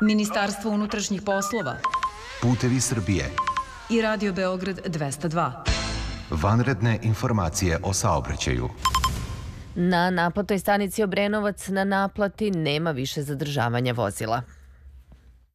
Ministarstvo unutrašnjih poslova, Putevi Srbije i Radio Beograd 202. Vanredne informacije o saobraćaju. Na naplatnoj stanici Obrenovac na naplati nema više zadržavanja vozila.